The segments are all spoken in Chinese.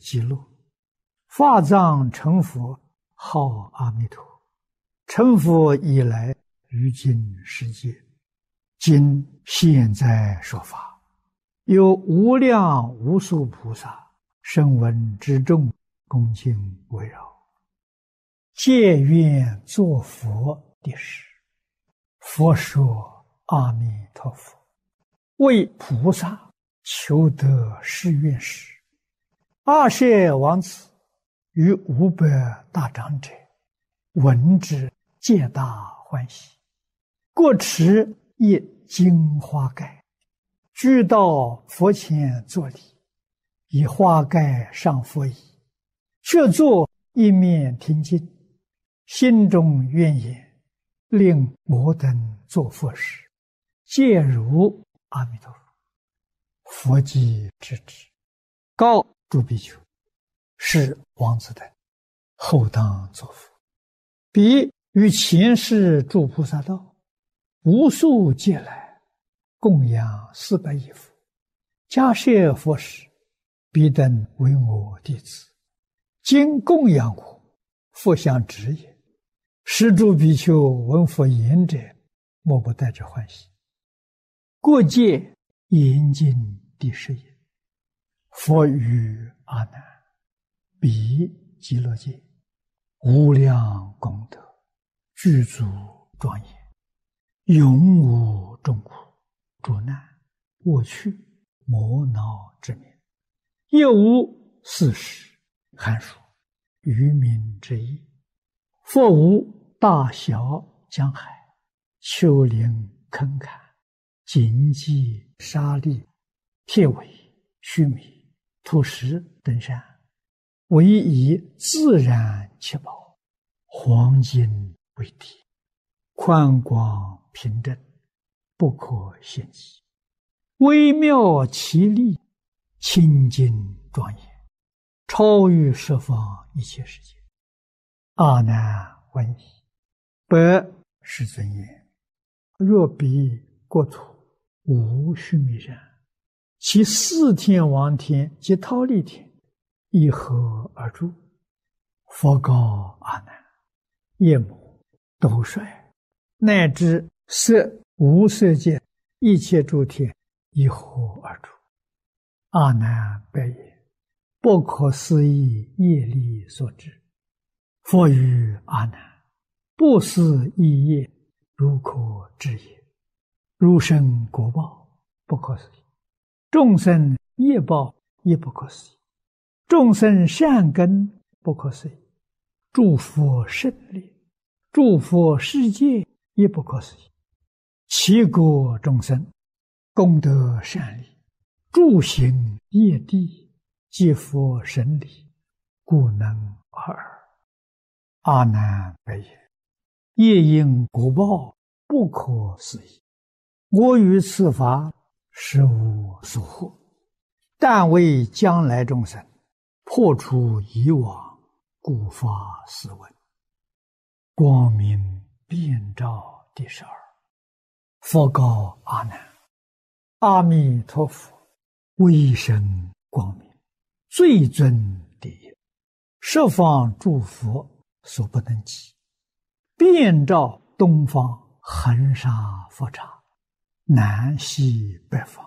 极乐，法藏成佛，号阿弥陀。成佛以来，于今世界，今现在说法，有无量无数菩萨声闻之众，恭敬围绕，皆愿作佛的事。佛说阿弥陀佛，为菩萨求得誓愿时，阿舍王子与500大长者闻之，皆大欢喜，各持一金花盖，俱到佛前作礼，以花盖上佛椅，却坐一面听经，心中愿言，令我等做佛时，皆如阿弥陀佛。佛即知之，告诸比丘，是王子等后当作佛。彼于前世诸菩萨道，无数劫来，供养400亿佛，迦叶佛时，彼等为我弟子，今供养我，佛相指也。是诸比丘闻佛言者，莫不带着欢喜。过界严禁第10也。佛语阿难：彼极乐界无量功德，具足庄严，永无众苦、诸难、恶趣、魔恼之名，亦无四时、寒暑、愚民之意。佛无大小江海、丘陵坑坎、荆棘沙砾、铁苇须弥、土石等山，唯以自然七宝、黄金为体，宽广平正，不可限计，微妙奇丽，清净庄严，超于十方一切世界。阿难闻已，白世尊言：若彼国土无须弥山，其4天王天及忉利天一合而住。佛告阿难：夜母、斗率，乃至色无色界一切诸天一合而住。阿难白言：不可思议业力所致。佛语阿难：不思议业，如可知也。如生果报，不可思议；众生业报，亦不可思议；众生善根，不可思议；诸佛胜利，诸佛世界，亦不可思议。其国众生，功德善利，诸行业地，皆佛神理，故能尔。阿难白言：业因果报，不可思议。我于此法实无所获，但为将来众生破除以往，故发斯文。光明遍照第12。佛告阿难：阿弥陀佛威神光明，最尊第一，十方诸佛所不能及，遍照东方恒沙佛刹，南西北方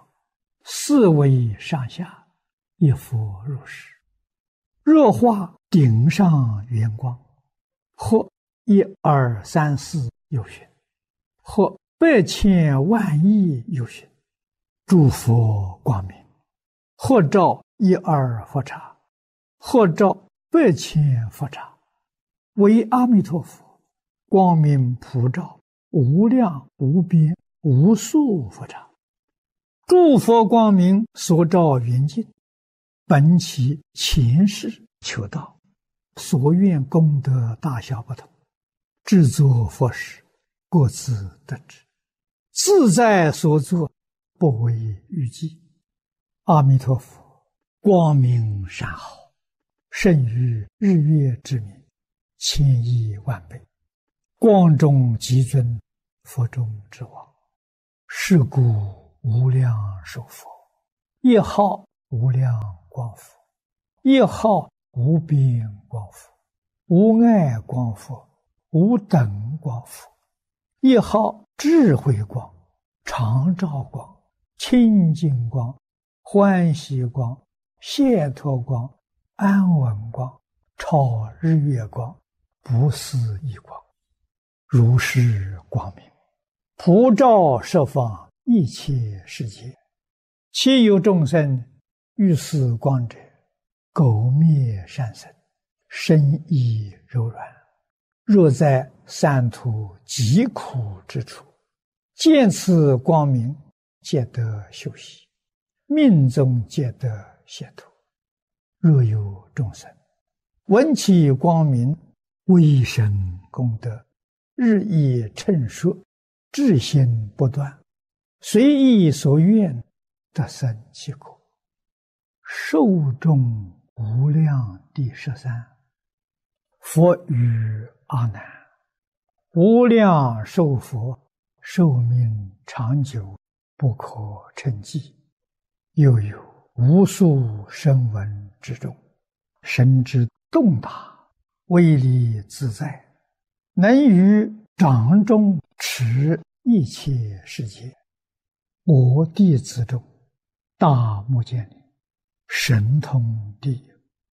4维上下，一佛如是。若化顶上圆光，或1、2、3、4有寻，或100千万亿有寻，诸佛光明，或照1、2佛刹，或照100千佛刹，为阿弥陀佛光明普照无量无边无数佛刹。诸佛光明所照圆净，本其前世求道，所愿功德大小不同，制作佛时，各自得知，自在所作，不为预计。阿弥陀佛光明善好，胜于日月之明，1000亿万倍，光中极尊，佛中之王。是故无量寿佛，一号无量光佛， 一号无边光佛，无碍光佛，无等光佛；一号智慧光、常照光、清净光、欢喜光、解脱光、安稳光、超日月光、不思议光，如是光明，普照十方一切世界。其有众生遇此光者，苟灭善身，身意柔软。若在三途极苦之处，见此光明，皆得休息，命中皆得解脱。若有众生闻其光明，微生功德，日益称说，至心不断，随意所愿，得生其果。寿终无量第13。佛语阿难：无量寿佛，寿命长久，不可称计。又有无数声闻之中，神之洞达，威力自在，能于掌中持一切世界。我弟子中，大目犍连神通第一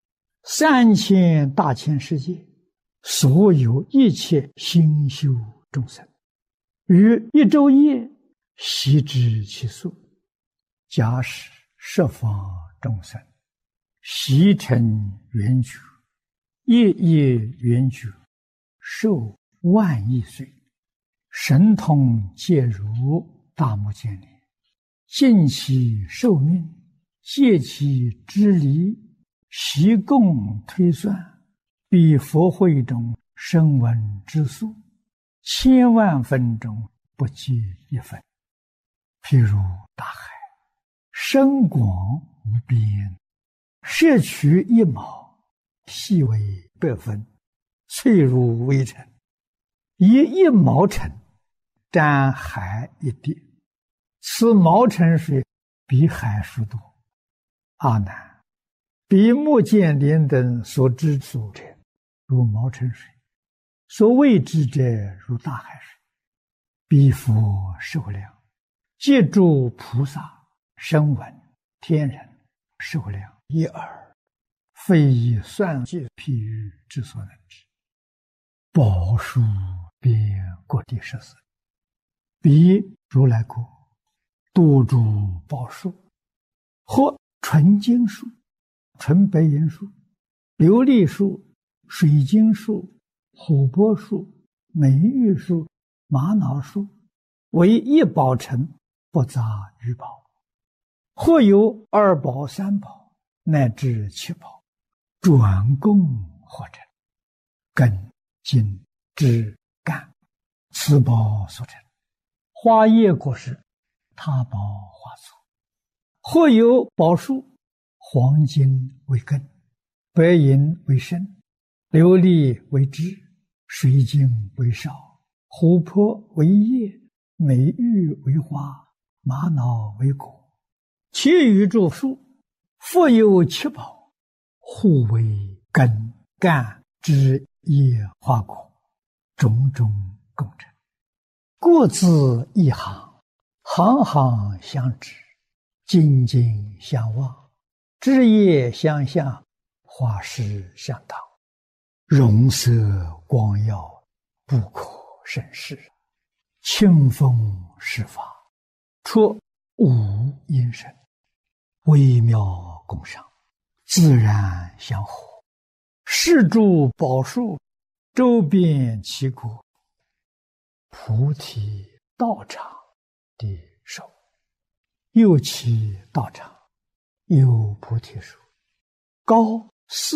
，3000大千世界所有一切心修众生，于一昼夜悉知其数。假使十方众生悉成圆觉，夜夜圆觉，寿万亿岁，神通皆如大目犍连，尽其寿命，借其之离，悉共推算，比佛会中声闻之数，千万分中不计一分。譬如大海，深广无边，摄取一毛，细为100分，脆如微尘，以1毛尘沾海一滴，此毛尘水比海数多。阿难，比目犍连等所知数者，如毛尘水；所未知者，如大海水。彼佛寿量，皆诸菩萨、声闻、天人寿量一耳，非以算计譬喻之所能知。宝树遍各地14，彼如来国，多诸宝树，或纯金树、纯白银树、琉璃树、水晶树、琥珀树、美玉树、玛瑙树，为一宝城，不杂于宝。或有2宝、3宝，乃至7宝，转供或成，根、茎、枝、干，此宝所成。花叶果实，他宝花簇。或有宝树，黄金为根，白银为身，琉璃为枝，水晶为梢，琥珀为叶，美玉为花，玛瑙为果。其余诸树，复有7宝，互为根、干、枝、叶、花、果，种种共成，各自一行，行行相知，紧紧相望，枝叶相向，花实相当，容色光耀，不可胜视。清风施法，出无因声，微妙共赏，自然相合。是诸宝树，周遍其国，菩提道场的手。又其道场，有菩提树，高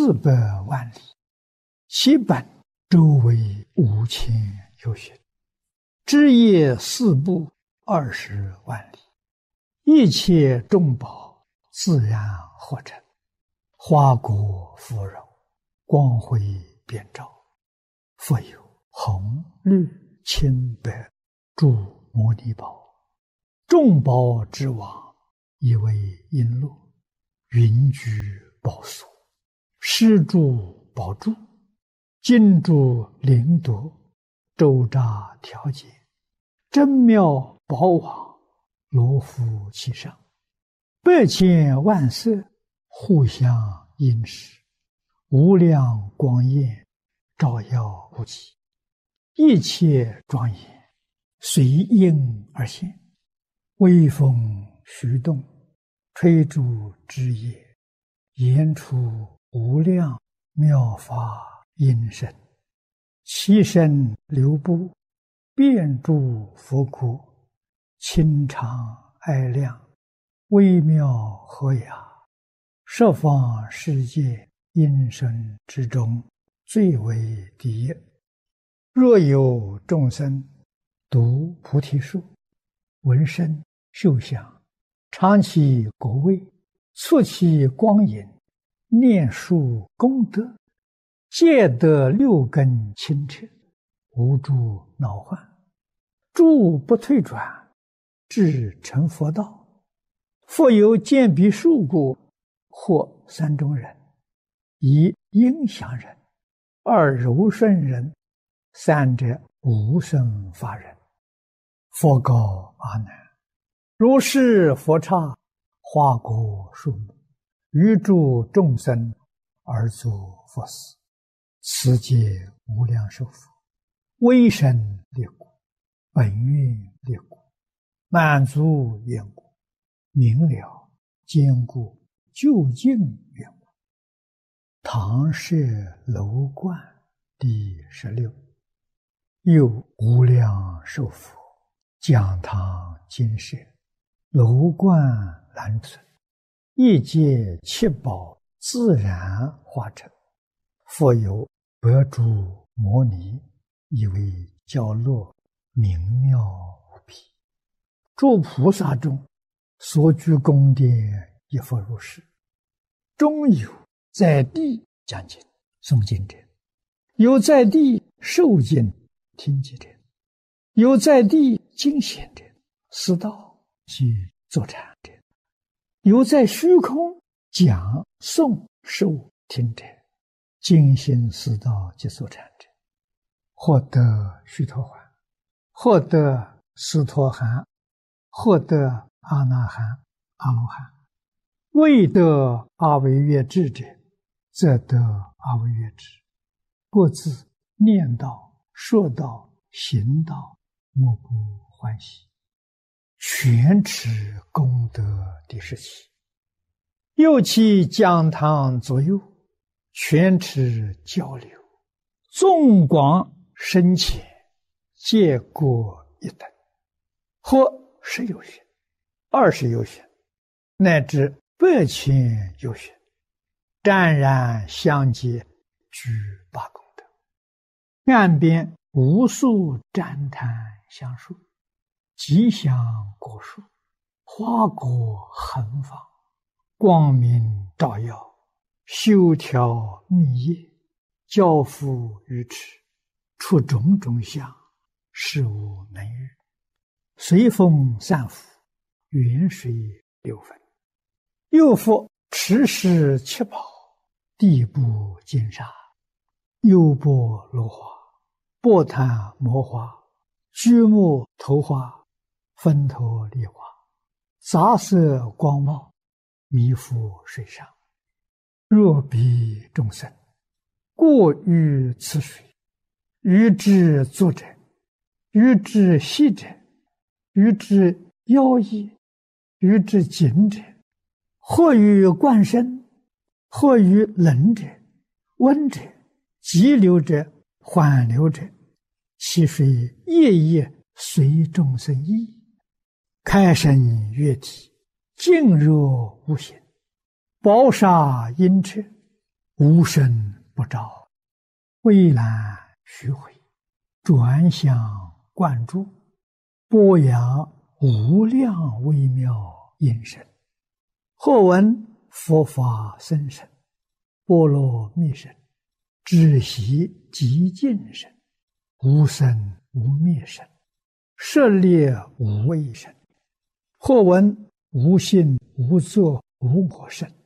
400万里，其本周围5000由旬，枝叶4部20万里，一切众宝自然合成，花果芙蓉，光辉遍照。复有红、绿、青、白诸摩尼宝，众宝之王，以为璎珞，云居宝所， 施主宝柱，金柱灵铎，周匝调节，真妙宝网，罗浮其上，百千万色，互相映饰，无量光焰，照耀不极，一切庄严，随应而现，微风徐动，吹竹枝叶，言出无量妙法音声，其身流布，遍诸佛国，清常爱亮，微妙和雅，十方世界音声之中，最为第一。若有众生读菩提树，闻声嗅香，尝其果味，触其光影，念树功德，皆得六根清澈，无诸恼患，诸不退转，至成佛道。复有见彼树故，或三种人：一应祥人，二柔顺人，三者无生法人。佛告阿难：如是佛刹，花果树木，于诸众生而作佛事，此皆无量寿佛，威神力故，本愿力故，满足愿故，明了坚固究竟愿故。唐舍楼观第16。又无量寿佛，讲堂金舍，楼观栏存，一界七宝自然化成，复有百诸摩尼，以为教落，明妙无比。诸菩萨中所居宫殿，亦复如是。中有在地讲经诵经者，有在地受经听经者，有在地经显者，思道及坐禅者，有在虚空讲诵受听者，精心思道及坐禅者，获得须陀洹，获得斯陀含，获得阿那含、阿罗汉。未得阿惟越致者，则得阿惟越致。各自念道、说道、行道，莫不欢喜。全持功德第17。又其讲堂左右，全持交流，纵广深浅，皆各一等，或10有寻、20有寻，乃至100千有寻，湛然相接，具8功德。岸边无数旃檀香树，吉祥果树，花果横放，光明照耀，修条密叶，交付于池，出种种相，事无能喻。随风散伏，远水流分。又复持世七宝，地部金沙，优波罗花，波檀摩花，居木头花，分头梨花，杂色光茂，弥覆水上。若彼众生过于此水，于之坐者，于之息者，于之腰翼，于之颈者，或于冠身，或于冷者、温者、急流者、缓流者，其水夜夜随众生意，开生悦体，静若无形，宝刹阴彻，无声不照，蔚蓝虚回，转向灌注，播扬无量微妙音声。或闻佛法僧声，波罗蜜声，止息极静声，无生无灭声，舍猎无畏声。或闻无性无作无我声，